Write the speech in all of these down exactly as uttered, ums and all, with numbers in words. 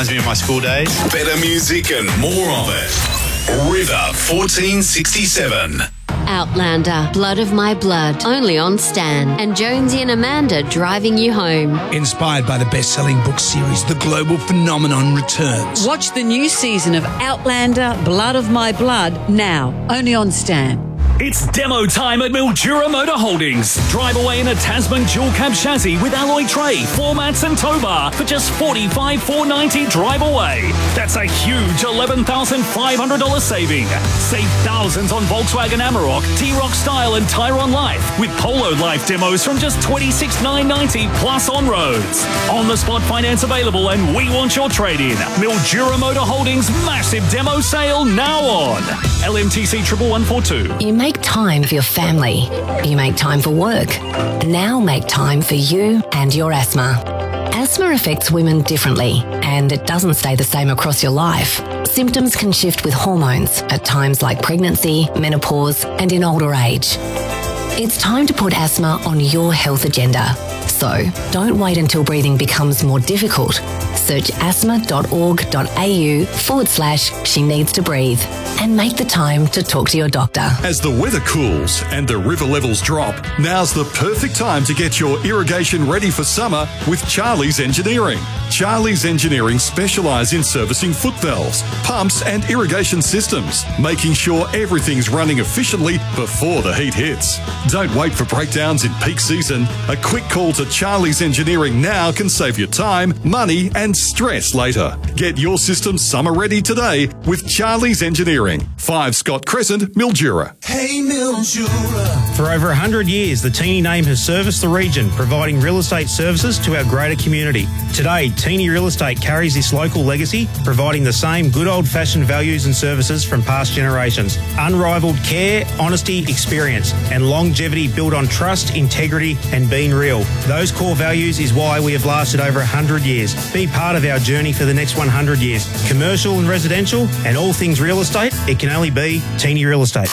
reminds me of my school days. Better music and more of it. River fourteen sixty-seven. Outlander, Blood of My Blood, only on Stan. And Jonesy and Amanda driving you home. Inspired by the best-selling book series, the global phenomenon returns. Watch the new season of Outlander, Blood of My Blood, now, only on Stan. It's demo time at Mildura Motor Holdings. Drive away in a Tasman dual cab chassis with alloy tray, floor mats and tow bar for just forty-five thousand four hundred ninety dollars drive away. That's a huge eleven thousand five hundred dollars saving. Save thousands on Volkswagen Amarok, T-Roc Style and Tyrone Life with Polo Life demos from just twenty-six thousand nine hundred ninety dollars plus on roads. On the spot finance available and we want your trade-in. Mildura Motor Holdings massive demo sale now on. L M T C one one one four two. You make time for your family. You make time for work. Now make time for you and your asthma. Asthma affects women differently, and it doesn't stay the same across your life. Symptoms can shift with hormones at times like pregnancy, menopause, and in older age. It's time to put asthma on your health agenda. So don't wait until breathing becomes more difficult. Search asthma.org.au forward slash she needs to breathe and make the time to talk to your doctor. As the weather cools and the river levels drop, now's the perfect time to get your irrigation ready for summer with Charlie's Engineering. Charlie's Engineering specialise in servicing foot valves, pumps and irrigation systems, making sure everything's running efficiently before the heat hits. Don't wait for breakdowns in peak season. A quick call to Charlie's Engineering now can save you time, money and stress later. Get your system summer ready today with Charlie's Engineering. five Scott Crescent, Mildura. Hey Mildura. For over one hundred years, the Teeny name has serviced the region, providing real estate services to our greater community. Today, Teeny Real Estate carries this local legacy, providing the same good old-fashioned values and services from past generations. Unrivaled care, honesty, experience, and longevity built on trust, integrity, and being real. Those core values is why we have lasted over one hundred years. Be part of our journey for the next one hundred years. Commercial and residential, and all things real estate, it can only be Teeny Real Estate.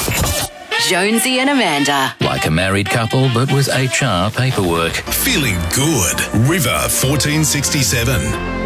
Jonesy and Amanda. Like a married couple, but with H R paperwork. Feeling good. River fourteen sixty-seven.